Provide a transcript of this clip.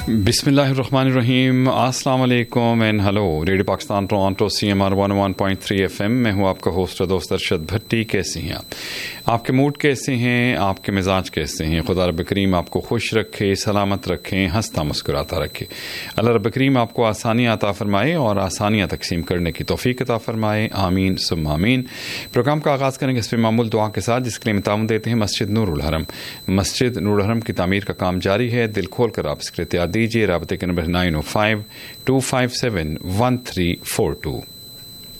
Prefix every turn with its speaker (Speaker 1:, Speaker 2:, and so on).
Speaker 1: बिस्मिल्लाहिर्रहमानिर्रहीम, अस्सलाम वालेकुम and hello. Radio Pakistan Toronto CMR 101.3 FM में हूँ आपका होस्ट दोस्त अरशद भट्टी। कैसे हैं आप? आपके मूड कैसे हैं? आपके मिजाज कैसे हैं? खुदा रब करीम आपको खुश रखे, सलामत रखें, हंसता मुस्कुराता रखे। अल्लाह रब करीम आपको आसानियाँ अता फरमाए और आसानियाँ तकसीम करने की तौफीक अता फरमाए। आमीन सुम्मा आमीन। प्रोग्राम का आगाज़ करेंगे इस पे मामूल दुआ के साथ, जिसके लिए ताउन देते हैं मस्जिद नूरुल हरम। मस्जिद नूरुल हरम की तामीर का काम जारी है। दिल खोल कर आप इसके लिए दीजिए। राबते के नंबर 905-257-1342।